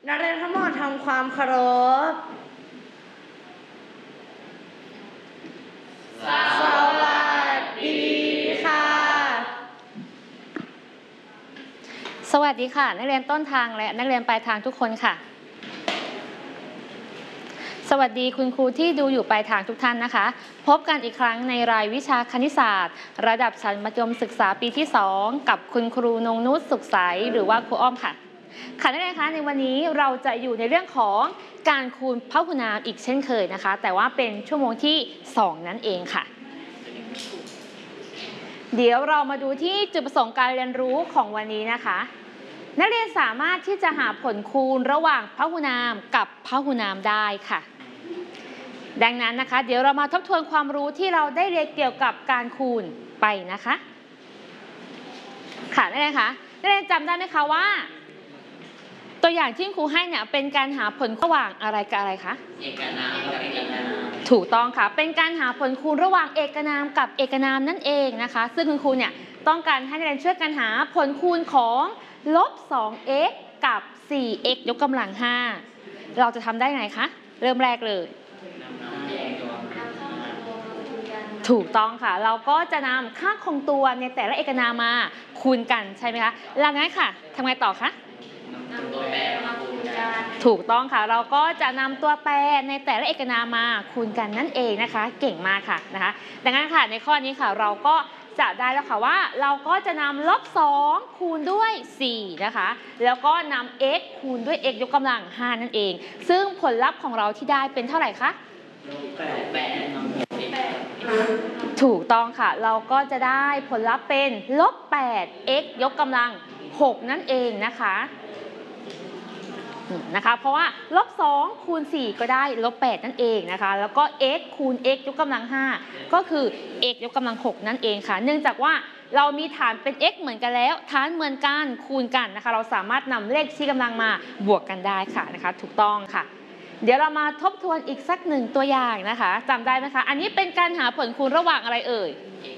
นักเรียนทั้งหมดทำความเคารพสวัสดีค่ะสวัสดีค่ะนักเรียนต้นทางและนักเรียนปลายทางทุกคนค่ะสวัสดีคุณครูที่ดูอยู่ปลายทางทุกท่านนะคะพบกันอีกครั้งในรายวิชาคณิตศาสตร์ระดับชั้นมัธยมศึกษาปีที่2กับคุณครูนงนุชสุขใสหรือว่าครูอ้อมค่ะค่ะนักเรียนคะในวันนี้เราจะอยู่ในเรื่องของการคูณพหุนามอีกเช่นเคยนะคะแต่ว่าเป็นชั่วโมงที่2นั่นเองค่ะเดี๋ยวเรามาดูที่จุดประสงค์การเรียนรู้ของวันนี้นะคะนักเรียนสามารถที่จะหาผลคูณระหว่างพหุนามกับพหุนามได้ค่ะดังนั้นนะคะเดี๋ยวเรามาทบทวนความรู้ที่เราได้เรียนเกี่ยวกับการคูณไปนะคะค่ะนักเรียนคะนักเรียนจำได้ไหมคะว่าตัวอย่างที่ครูให้เนี่ยเป็นการหาผลระหว่างอะไรกับอะไรคะเอกนามกับเอกนามถูกต้องค่ะเป็นการหาผลคูณระหว่างเอกนามกับเอกนามนั่นเองนะคะซึ่งคุณครูเนี่ยต้องการให้นักเรียนช่วยกันหาผลคูณของลบ 2x กับ 4x ยกกำลัง 5เราจะทำได้ไงคะเริ่มแรกเลยถูกต้องค่ะเราก็จะนำค่าคงตัวในแต่ละเอกนามมาคูณกันใช่ไหมคะหลังนั้นค่ะทำไงต่อคะถูกต้องค่ะเราก็จะนำตัวแปรในแต่ละเอกนามมาคูณกันนั่นเองนะคะเก่งมากค่ะนะคะดังนั้นค่ะในข้อนี้ค่ะเราก็จะได้แล้วค่ะว่าเราก็จะนำลบ 2คูณด้วย4นะคะแล้วก็นำ x คูณด้วย x ยกกำลัง 5นั่นเองซึ่งผลลัพธ์ของเราที่ได้เป็นเท่าไหร่คะถูกต้องค่ะเราก็จะได้ผลลัพธ์เป็นลบ 8x ยกกำลัง 6นั่นเองนะคะเพราะว่าลบ 2คูณ 4ก็ได้ลบ 8นั่นเองนะคะแล้วก็ x คูณ x ยกกำลัง 5ก็คือ x ยกกำลัง 6นั่นเองค่ะเนื่องจากว่าเรามีฐานเป็น x เหมือนกันแล้วฐานเหมือนกันคูณกันนะคะเราสามารถนำเลขชี้กำลังมาบวกกันได้ค่ะนะคะถูกต้องค่ะเดี๋ยวเรามาทบทวนอีกสักหนึ่งตัวอย่างนะคะจำได้ไหมคะอันนี้เป็นการหาผลคูณระหว่างอะไรเอ่ย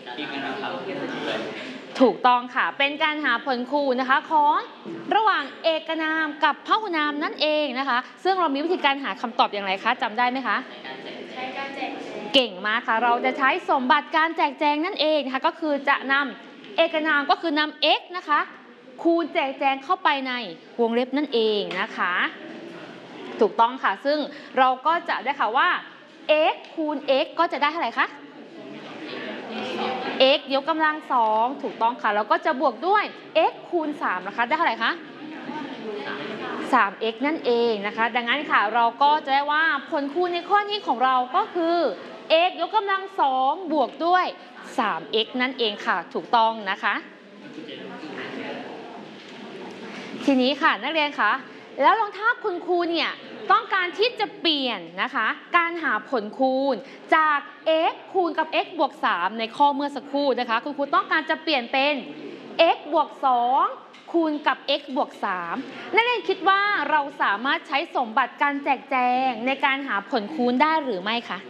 ถูกต้องค่ะเป็นการหาผลคูณนะคะของระหว่างเอกนามกับพหุนามนั่นเองนะคะซึ่งเรามีวิธีการหาคำตอบอย่างไรคะจำได้ไหมคะใช้การแจกแจงเก่งมากค่ะเราจะใช้สมบัติการแจกแจงนั่นเองนะคะก็คือจะนำเอกนามก็คือนำ x นะคะคูณแจกแจงเข้าไปในวงเล็บนั่นเองนะคะถูกต้องค่ะซึ่งเราก็จะได้ค่ะว่า x คูณ x ก็จะได้เท่าไหร่คะ x ยกกำลัง 2ถูกต้องค่ะแล้วก็จะบวกด้วย x คูณ 3นะคะได้เท่าไหร่คะ 3x นั่นเองนะคะดังนั้นค่ะเราก็จะได้ว่าผลคูณในข้อนี้ของเราก็คือ x ยกกำลัง 2บวกด้วย 3x นั่นเองค่ะถูกต้องนะคะทีนี้ค่ะนักเรียนคะแล้วลองถ้าคุณครูเนี่ยต้องการที่จะเปลี่ยนนะคะการหาผลคูณจาก x คูณกับ x บวก 3ในข้อเมื่อสักครู่นะคะคุณครูต้องการจะเปลี่ยนเป็น x บวก 2คูณกับ x บวก 3นักเรียนคิดว่าเราสามารถใช้สมบัติการแจกแจงในการหาผลคูณได้หรือไม่คะ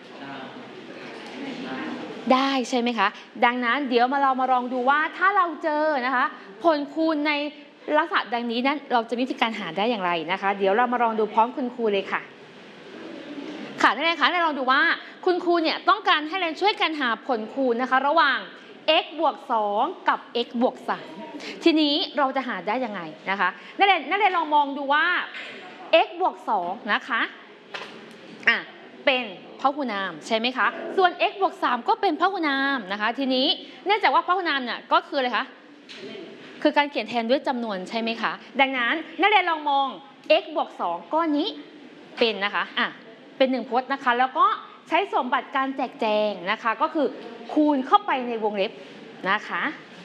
ได้ใช่ไหมคะดังนั้นเดี๋ยวเรามาลองดูว่าถ้าเราเจอนะคะผลคูณในลักษณะดังนี้นั้นเราจะมีวิธีการหาได้อย่างไรนะคะเดี๋ยวเรามาลองดูพร้อมคุณครูเลยค่ะค่ะนักเรียนคะลองดูว่าคุณครูเนี่ยต้องการให้เรียนช่วยกันหาผลคูณนะคะระหว่าง x บวก 2กับ x บวก 3ทีนี้เราจะหาได้ยังไงนะคะนักเรียนลองมองดูว่า x บวก 2นะคะเป็นพหุนามใช่ไหมคะส่วน x บวก 3ก็เป็นพหุนามนะคะทีนี้เนื่องจากว่าพหุนามเนี่ยก็คืออะไรคะคือการเขียนแทนด้วยจำนวนใช่ไหมคะดังนั้นนักเรียนลองมอง x บวก 2ก้อนนี้เป็นนะคะเป็น1พจน์นะคะแล้วก็ใช้สมบัติการแจกแจงนะคะก็คือคูณเข้าไปในวงเล็บนะคะ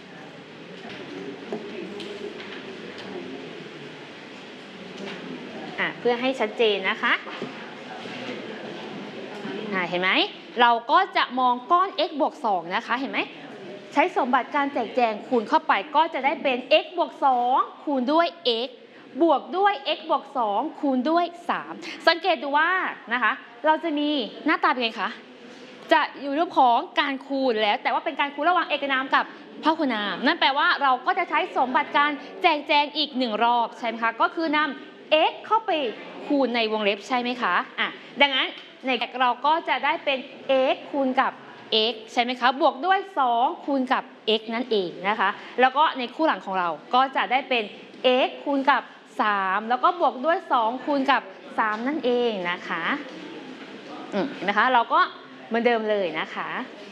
เพื่อให้ชัดเจนนะคะเห็นไหมเราก็จะมองก้อน x บวก 2นะคะเห็นไหมใช้สมบัติการแจกแจงคูณเข้าไปก็จะได้เป็น x บวก 2คูณด้วย x บวกด้วย x บวก 2คูณด้วย3สังเกตดูว่านะคะเราจะมีหน้าตาเป็นไงคะจะอยู่รูปของการคูณแล้วแต่ว่าเป็นการคูณระหว่างเอกนามกับพหุนามนั่นแปลว่าเราก็จะใช้สมบัติการแจกแจงอีก1รอบใช่ไหมคะก็คือนำ x เข้าไปคูณในวงเล็บใช่ไหมคะดังนั้นในเราก็จะได้เป็น x คูณกับ x ใช่ไหมคะบวกด้วย2คูณกับ x นั่นเองนะคะแล้วก็ในคู่หลังของเราก็จะได้เป็น x คูณกับ3แล้วก็บวกด้วย2คูณกับ3นั่นเองนะคะเห็นไหมคะเราก็เหมือนเดิมเลยนะคะ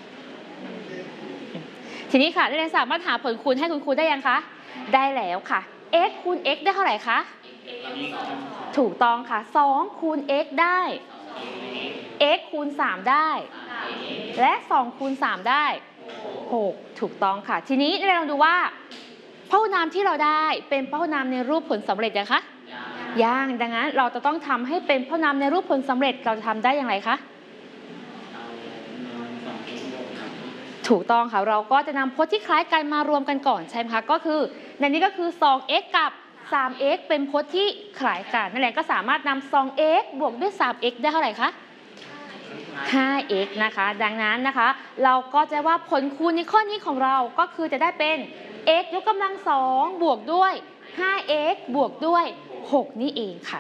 ทีนี้ค่ะนักเรียนสามารถหาผลคูณให้คุณครูได้ยังคะได้แล้วค่ะ x คูณ x ได้เท่าไหร่คะถูกต้องค่ะ2คูณ x ได้ x คูณ3ได้และ2คูณ3ได้6ถูกต้องค่ะทีนี้เราลองดูว่าพหุนามที่เราได้เป็นพหุนามในรูปผลสำเร็จยังคะยังดังนั้นเราจะต้องทำให้เป็นพหุนามในรูปผลสำเร็จเราจะทำได้อย่างไรคะถูกต้องค่ะเราก็จะนำพจน์ที่คล้ายกันมารวมกันก่อนใช่ไหมคะก็คือในนี้ก็คือ 2x กับ 3x เป็นพจน์ที่คล้ายกันนั่นแหละก็สามารถนำ 2x บวกด้วย 3x ได้เท่าไหร่คะ 5x นะคะดังนั้นนะคะเราก็จะว่าผลคูณในข้อนี้ของเราก็คือจะได้เป็น x ยกกำลัง2บวกด้วย 5x บวกด้วย6นี่เองค่ะ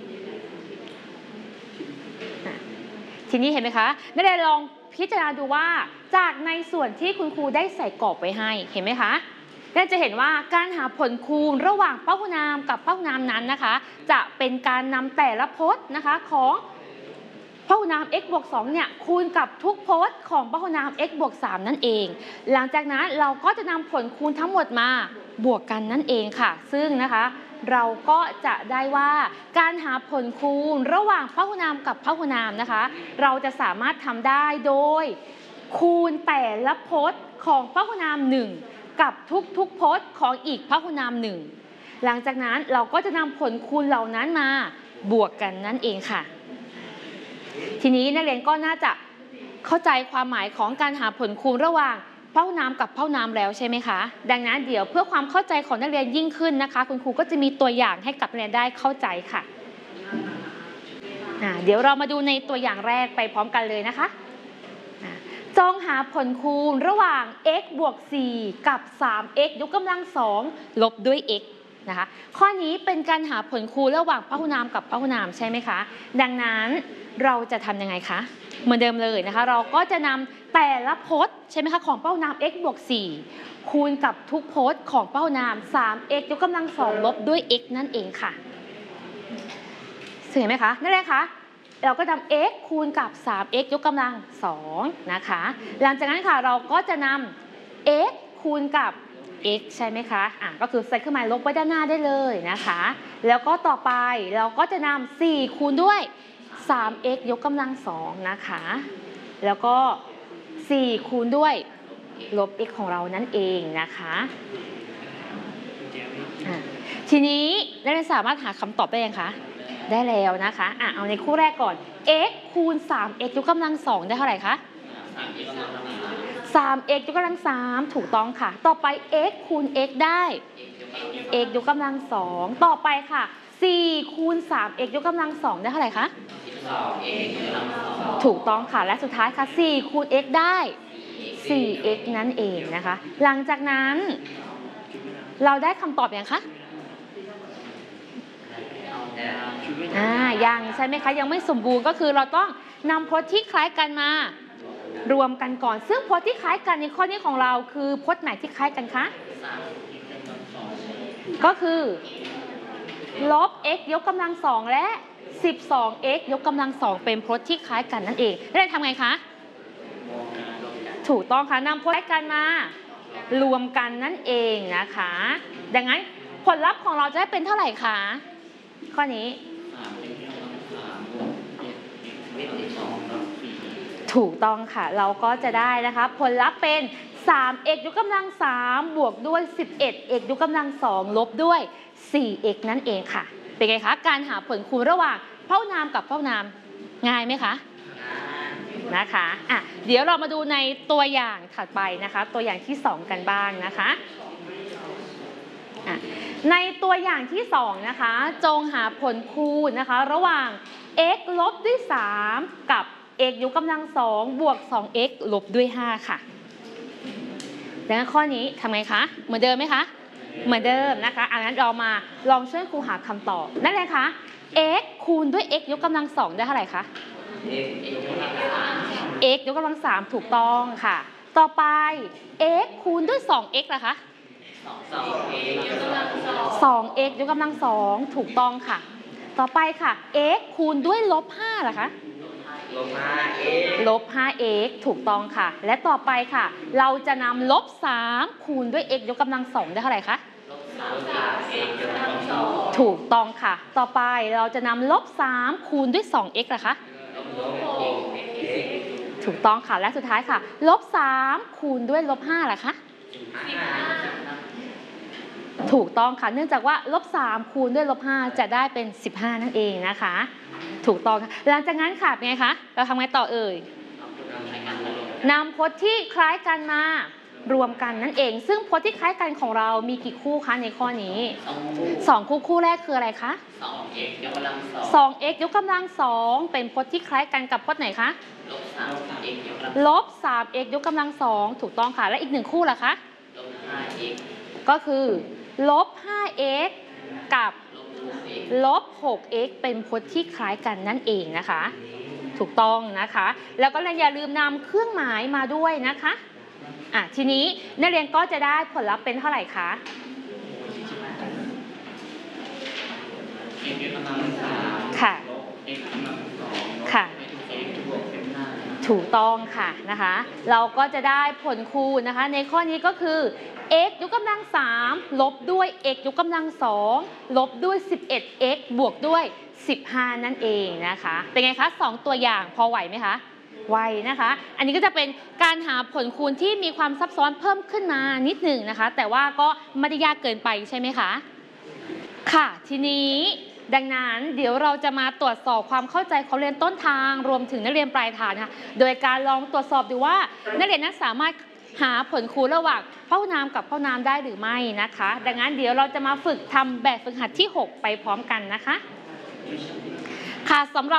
ทีนี้เห็นไหมคะนักเรียนลองพิจารณาดูว่าจากในส่วนที่คุณครูได้ใส่กรอบไว้ให้เห็นไหมคะเราจะเห็นว่าการหาผลคูณระหว่างพหุนามกับพหุนามนั้นนะคะจะเป็นการนำแต่ละพจน์นะคะของพหุนาม x บวก2เนี่ยคูณกับทุกพจน์ของพหุนาม x บวก3นั่นเองหลังจากนั้นเราก็จะนำผลคูณทั้งหมดมาบวกกันนั่นเองค่ะซึ่งนะคะเราก็จะได้ว่าการหาผลคูณระหว่างพหุนามกับพหุนามนะคะเราจะสามารถทำได้โดยคูณแต่ละพจน์ของพหุนาม1กับทุกพจน์ของอีกพหุนาม1หลังจากนั้นเราก็จะนำผลคูณเหล่านั้นมาบวกกันนั่นเองค่ะทีนี้นักเรียนก็น่าจะเข้าใจความหมายของการหาผลคูณระหว่างพหุนามกับพหุนามแล้วใช่ไหมคะดังนั้นเดี๋ยวเพื่อความเข้าใจของนักเรียนยิ่งขึ้นนะคะคุณครูก็จะมีตัวอย่างให้กับนักเรียนได้เข้าใจค่ะเดี๋ยวเรามาดูในตัวอย่างแรกไปพร้อมกันเลยนะคะจงหาผลคูณระหว่าง x บวก4กับ 3x ยกกำลัง2ลบด้วย x นะคะข้อนี้เป็นการหาผลคูณระหว่างพหุนามกับพหุนามใช่ไหมคะดังนั้นเราจะทำยังไงคะเหมือนเดิมเลยนะคะเราก็จะนำแต่ละพจน์ใช่ไหมคะของพหุนาม x บวก4คูณกับทุกพจน์ของพหุนาม 3x ยกกำลัง2ลบด้วย x นั่นเองค่ะเห็นไหมคะนั่นเลยคะเราก็นำ x คูณกับ 3x ยกกำลัง2นะคะหลังจากนั้นค่ะเราก็จะนำ x คูณกับ x ใช่ไหมคะก็คือใส่เครื่องหมายลบไว้ด้านหน้าได้เลยนะคะแล้วก็ต่อไปเราก็จะนำ4คูณด้วย 3x ยกกำลัง2นะคะแล้วก็4คูณด้วยลบ x ของเรานั่นเองนะคะทีนี้นักเรียนสามารถหาคำตอบได้ยังคะได้แล้วนะคะเอาในคู่แรกก่อน x คูณ 3x ยกกำลัง2ได้เท่าไหร่คะ 3x ยกกำลัง3ถูกต้องค่ะต่อไป x คูณ x ได้ x ยกกำลัง2ต่อไปค่ะ4คูณ 3x ยกกำลัง2ได้เท่าไหร่คะ 12x ถูกต้องค่ะและสุดท้ายค่ะ4คูณ x ได้ 4x นั่นเองนะคะหลังจากนั้นเราได้คำตอบยังคะยังใช่ไหมคะยังไม่สมบูรณ์ก็คือเราต้องนำพจน์ที่คล้ายกันมารวมกันก่อนซึ่งพจน์ที่คล้ายกันในข้อนี้ของเราคือพจน์ไหนที่คล้ายกันคะก็คือลบ x ยกกำลัง2และ 12x ยกกำลัง2เป็นพจน์ที่คล้ายกันนั่นเองแล้วทำไงคะถูกต้องค่ะนำพจน์คล้ายกันมารวมกันนั่นเองนะคะดังนั้นผลลัพธ์ของเราจะได้เป็นเท่าไหร่คะข้อนี้ถูกต้องค่ะเราก็จะได้นะคะผลลัพธ์เป็น 3x ยกกำลัง3บวกด้วย 11x ยกกำลัง2ลบด้วย 4x นั่นเองค่ะเป็นไงคะการหาผลคูณระหว่างพหุนามกับพหุนามง่ายไหมคะนะคะเดี๋ยวเรามาดูในตัวอย่างถัดไปนะคะตัวอย่างที่2กันบ้างนะคะในตัวอย่างที่2นะคะจงหาผลคูณนะคะระหว่าง x ลบด้วย3กับ x ยกกำลัง2บวก 2x ลบด้วย5ค่ะดังนั้นข้อนี้ทำไงคะเหมือนเดิมไหมคะเหมือนเดิมนะคะอันนั้นเรามาลองช่วยครูหาคำตอบนั่นเลยคะ x คูณด้วย x ยกกำลัง 2ได้เท่าไหร่คะ x ยกกำลัง 3ถูกต้องค่ะต่อไป x คูณด้วย 2x ล่ะคะ 2x ยกกำลัง 2ถูกต้องค่ะต่อไปค่ะ x คูณด้วยลบ5ล่ะคะลบ 5x ถูกต้องค่ะและต่อไปค่ะเราจะนำลบ3คูณด้วย x ยกกำลัง 2ได้เท่าไหร่คะถูกต้องค่ะต่อไปเราจะนำลบ3คูณด้วย 2x ล่ะคะถูกต้องค่ะและสุดท้ายค่ะลบ3คูณด้วยลบ5ล่ะคะถูกต้องค่ะเนื่องจากว่าลบ3คูณด้วยลบ5จะได้เป็น15นั่นเองนะคะถูกต้องค่ะหลังจากนั้นค่ะเป็นไงคะเราทำไงต่อเอ่ยนำพจน์ที่คล้ายกันมารวมกันนั่นเองซึ่งพจน์ที่คล้ายกันของเรามีกี่คู่คะในข้อนี้2คู่แรกคืออะไรคะ 2x ยกกำลัง 2เป็นพจน์ที่คล้ายกันกับพจน์ไหนคะลบ 3x ยกกำลัง 2ถูกต้องค่ะและอีก1คู่ล่ะคะก็คือลบ 5x กับลบ 6x เป็นพจน์ที่คล้ายกันนั่นเองนะคะถูกต้องนะคะแล้วก็อย่าลืมนำเครื่องหมายมาด้วยนะคะทีนี้นักเรียนก็จะได้ผลลัพธ์เป็นเท่าไหร่คะค่ะค่ะถูกต้องค่ะนะคะเราก็จะได้ผลคูณนะคะในข้อนี้ก็คือ x ยกกำลัง 3ลบด้วย x ยกกำลัง 2ลบด้วย 11x บวกด้วย15นั่นเองนะคะเป็นไงคะ2ตัวอย่างพอไหวไหมคะไหวนะคะอันนี้ก็จะเป็นการหาผลคูณที่มีความซับซ้อนเพิ่มขึ้นมานิดหนึ่งนะคะแต่ว่าก็ไม่ได้ยากเกินไปใช่ไหมคะค่ะทีนี้ดังนั้นเดี๋ยวเราจะมาตรวจสอบความเข้าใจของเรียนต้นทางรวมถึงนักเรียนปลายทางนะคะโดยการลองตรวจสอบดูว่านักเรียนนั้นสามารถหาผลคูณระหว่างพหุนามกับพหุนามได้หรือไม่นะคะดังนั้นเดี๋ยวเราจะมาฝึกทำแบบฝึกหัดที่6ไปพร้อมกันนะคะค่ะสำหรับ